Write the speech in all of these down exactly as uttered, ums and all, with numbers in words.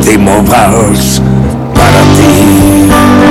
último vals para ti.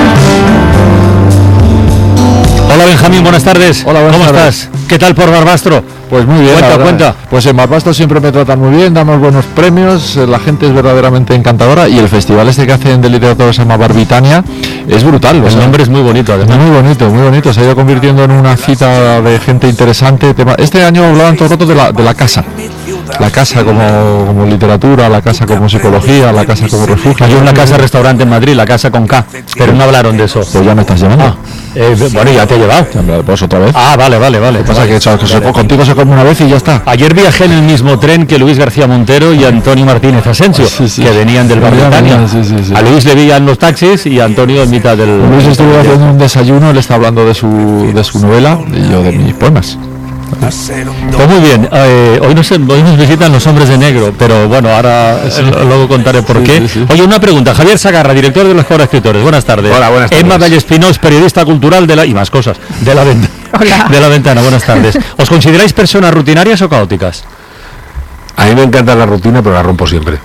Hola Benjamín, buenas tardes. Hola, buenas ¿Cómo tardes. estás? ¿Qué tal por Barbastro? Pues muy bien. Cuenta, cuenta. Pues en Barbastro siempre me tratan muy bien, damos buenos premios, la gente es verdaderamente encantadora y el festival este que hacen de literatura se llama Barbitania es brutal. El o sea, nombre es muy bonito, además. Muy bonito, muy bonito. Se ha ido convirtiendo en una cita de gente interesante. Este año hablaban todo el rato de la, de la casa. La casa como, como literatura, la casa como psicología, la casa como refugio. Hay una casa restaurante en Madrid, la casa con K, pero no hablaron de eso. Pues ya me estás llamando. Ah, eh, bueno, ya te he llevado. Pues otra vez. Ah, vale, vale, vale. Lo que pasa vale, es que, que se- vale. contigo se come una vez y ya está. Ayer viajé en el mismo tren que Luis García Montero y Antonio Martínez Asensio, Sí, sí. que venían del Venían, Barbitania. venían, sí, sí, sí. A Luis le veían los taxis y a Antonio en mitad del... Luis estuvo haciendo un desayuno, él está hablando de su, de su novela y yo de mis poemas. Pues muy bien, eh, hoy, nos, hoy nos visitan los hombres de negro, pero bueno, ahora eh, luego contaré por Sí, qué. sí, sí. Oye, una pregunta, Javier Sagarra, director de los Cobra Escritores, buenas tardes. Hola, buenas tardes. Emma Vallespinós, periodista cultural de la... y más cosas, de la, venta- Hola. de la ventana, buenas tardes. ¿Os consideráis personas rutinarias o caóticas? A mí me encanta la rutina, pero la rompo siempre.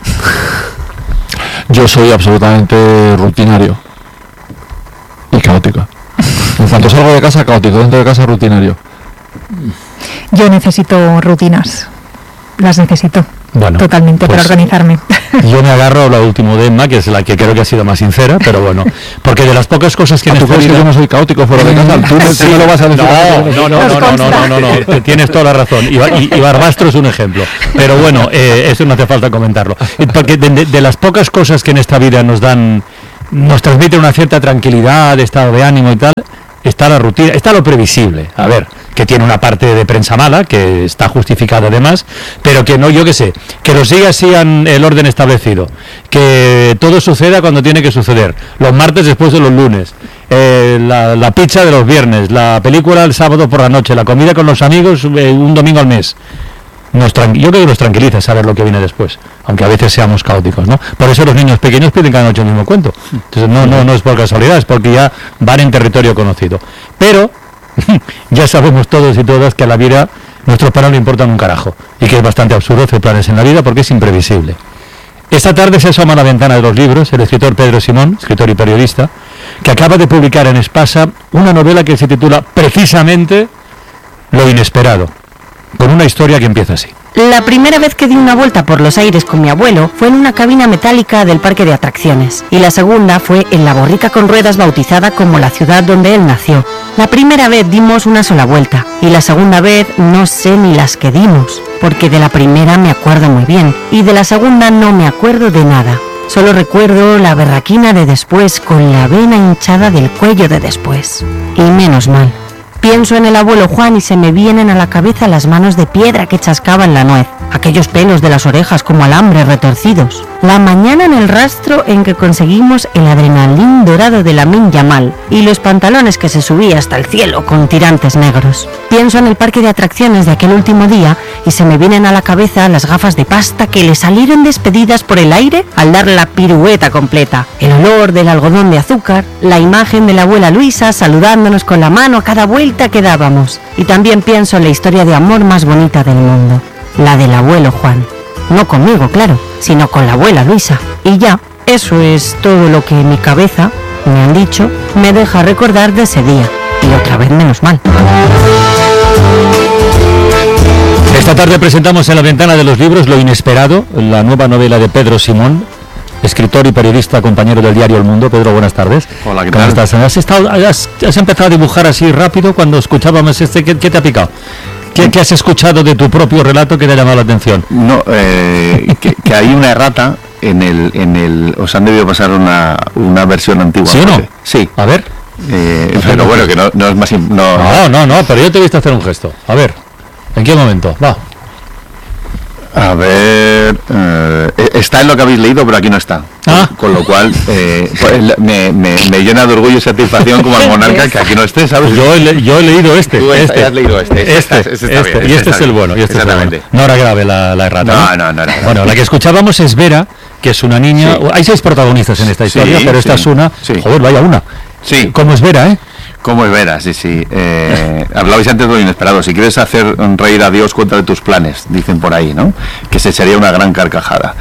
Yo soy absolutamente rutinario y caótico. En cuanto salgo de casa, caótico, dentro de casa, rutinario. Yo necesito rutinas. Las necesito. Bueno, Totalmente pues, para organizarme. Yo me agarro a la última de Emma, que es la que creo que ha sido más sincera, pero bueno, porque de las pocas cosas que en ¿Tú esta crees que vida... yo no soy caótico fuera de casa? ¿Tú no, Sí. tú me lo vas a decir? No, no, no, no, no, no, no, no, no, no, tienes toda la razón. Y, Ba- y- y Barbastro es un ejemplo. Pero bueno, eh, eso no hace falta comentarlo. Eh, Porque de, de- de las pocas cosas que en esta vida nos dan, nos transmiten una cierta tranquilidad, estado de ánimo y tal, está la rutina, está lo previsible. A ver, que tiene una parte de prensa mala, que está justificada además, pero que no, yo qué sé, que los días sigan el orden establecido, que todo suceda cuando tiene que suceder, los martes después de los lunes, eh, la, la pizza de los viernes, la película el sábado por la noche, la comida con los amigos eh, un domingo al mes. Nos tran- yo creo que nos tranquiliza saber lo que viene después, aunque a veces seamos caóticos, ¿no? Por eso los niños pequeños piden cada noche el mismo cuento. Entonces no, no, no es por casualidad, es porque ya van en territorio conocido. Pero ya sabemos todos y todas que a la vida nuestros planes no importan un carajo y que es bastante absurdo hacer planes en la vida porque es imprevisible. Esta tarde se asoma a la ventana de los libros el escritor Pedro Simón, escritor y periodista, que acaba de publicar en Espasa una novela que se titula precisamente Lo inesperado, con una historia que empieza así. La primera vez que di una vuelta por los aires con mi abuelo fue en una cabina metálica del parque de atracciones, y la segunda fue en la borrica con ruedas bautizada como la ciudad donde él nació. La primera vez dimos una sola vuelta, y la segunda vez no sé ni las que dimos, porque de la primera me acuerdo muy bien, y de la segunda no me acuerdo de nada. Solo recuerdo la berraquina de después con la vena hinchada del cuello de después. Y menos mal. Pienso en el abuelo Juan y se me vienen a la cabeza las manos de piedra que chascaban la nuez, aquellos pelos de las orejas como alambres retorcidos, la mañana en el rastro en que conseguimos el adrenalín dorado de Lamine Yamal y los pantalones que se subía hasta el cielo con tirantes negros. Pienso en el parque de atracciones de aquel último día y se me vienen a la cabeza las gafas de pasta que le salieron despedidas por el aire al dar la pirueta completa, el olor del algodón de azúcar, la imagen de la abuela Luisa saludándonos con la mano a cada vuelta que dábamos. Y también pienso en la historia de amor más bonita del mundo, la del abuelo Juan. No conmigo, claro, sino con la abuela Luisa. Y ya, eso es todo lo que mi cabeza, me han dicho, me deja recordar de ese día. Y otra vez menos mal. Esta tarde presentamos en la ventana de los libros Lo inesperado, la nueva novela de Pedro Simón, escritor y periodista, compañero del diario El Mundo. Pedro, buenas tardes. Hola, ¿qué ¿Cómo tal? estás? ¿Has, estado, has, has empezado a dibujar así rápido cuando escuchábamos este? ¿Qué, qué te ha picado? ¿Qué, qué has escuchado de tu propio relato que te ha llamado la atención? No, eh, que, que hay una errata en el, en el, os han debido pasar una, una versión antigua. ¿Sí o no? porque- Sí. A ver. Eh, pero bueno, que no, no es más, im- no, No, no, no, pero yo te he visto hacer un gesto. A ver, ¿en qué momento? Va. A ver, eh, está en lo que habéis leído, pero aquí no está. Ah. Con lo cual, eh, pues, me, me, me llena de orgullo y satisfacción como al monarca que aquí no esté, ¿sabes? Yo he, le- yo he leído este. Tú este. has leído este, este Este, está- este está este, bien, y este este está es el bien. bueno. Y este es el bueno. Exactamente. No era grave la, la errata. No, no, no era grave. Bueno, la que escuchábamos es Vera, que es una niña. Sí. Hay seis protagonistas en esta Sí, historia, pero esta sí, es una. sí. Joder, vaya una. Sí. ¿Cómo es Vera, eh? ¿Cómo es Vera? Sí, sí. Eh, hablabais antes de lo inesperado. Si quieres hacer reír a Dios, cuéntale tus planes, dicen por ahí, ¿no? Que se sería una gran carcajada.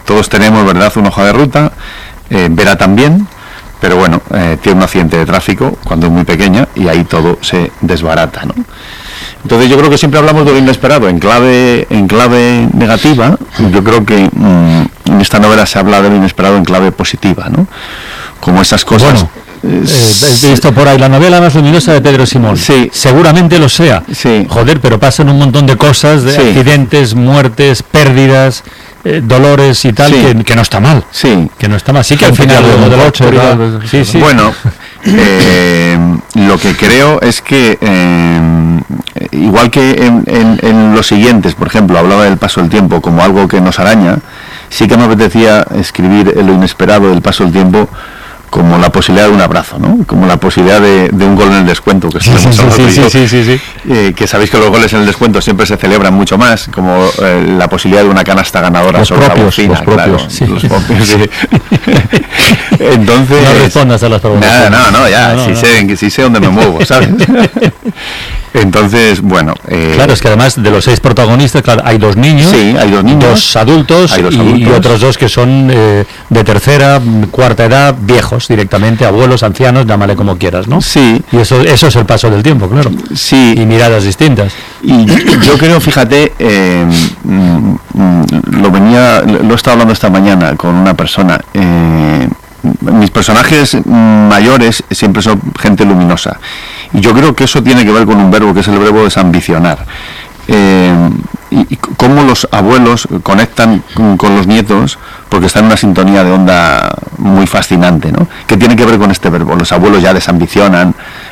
todos tenemos, ¿verdad?, una hoja de ruta. eh, Vera también, pero bueno, eh, tiene un accidente de tráfico cuando es muy pequeña y ahí todo se desbarata, ¿no? Entonces yo creo que siempre hablamos de lo inesperado en clave en clave negativa. Yo creo que mmm, en esta novela se habla de lo inesperado en clave positiva, ¿no? Como esas cosas. Bueno, eh, he visto por ahí la novela más luminosa de Pedro Simón. Sí. Seguramente lo sea. Sí. Joder, pero pasan un montón de cosas, de Sí. accidentes, muertes, pérdidas, eh, dolores y tal, Sí. que, que no está mal. Sí. Que no está mal. Sí que al Gente final que lo de la coche, oscuridad- tal, Sí, sí. Bueno, eh, lo que creo es que eh, igual que en, en- en los siguientes, por ejemplo, hablaba del paso del tiempo como algo que nos araña, sí que me apetecía escribir lo inesperado del paso del tiempo como la posibilidad de un abrazo, ¿no? Como la posibilidad de, de un gol en el descuento, que Sí, sí, hemos sí, hablado sí, tú y sí, yo. sí, sí, sí. Eh, que sabéis que los goles en el descuento siempre se celebran mucho más, como eh, la posibilidad de una canasta ganadora Los sobre propios, la bocina, los propios. claro, Sí. los propios, sí. Entonces, No respondas a las preguntas. nada, no, no, ya, No, no, sí, no. Sé, sí sé dónde me muevo, ¿sabes? Entonces, bueno, eh, Claro, es que además de los seis protagonistas, claro, hay dos niños, Sí, hay dos niños. dos adultos, Hay dos y, adultos. y otros dos que son eh, de tercera, mm, cuarta edad, viejos directamente, abuelos, ancianos, llámale como quieras, ¿no? sí, Y eso, eso es el paso del tiempo, claro. sí. Y miradas distintas. Y yo creo, fíjate, eh, mm, mm, lo venía, lo he estado hablando esta mañana con una persona. eh, mis personajes mm, mayores siempre son gente luminosa. Y yo creo que eso tiene que ver con un verbo que es el verbo desambicionar. Eh, y, y cómo los abuelos conectan con, con los nietos, porque están en una sintonía de onda muy fascinante, ¿no? Que tiene que ver con este verbo. Los abuelos ya desambicionan,